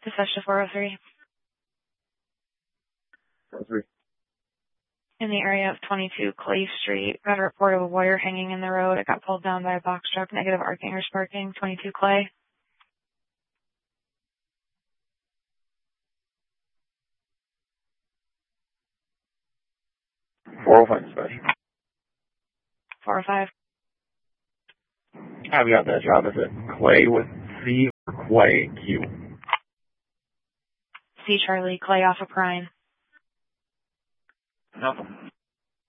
Dispatch to 403. 403. In the area of 22 Clay Street, got a report of a wire hanging in the road. It got pulled down by a box truck. Negative arcing or sparking. 22 Clay. 405 dispatch. 405. I've got that job. Is it Clay with C or Clay Q? C Charlie, Clay off of Prime. Nothing.